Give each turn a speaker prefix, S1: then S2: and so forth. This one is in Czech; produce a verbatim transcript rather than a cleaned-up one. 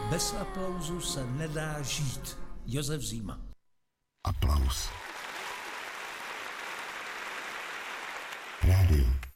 S1: Bez aplauzu se nedá žít. Josef Zima.
S2: Aplaus. Rádio.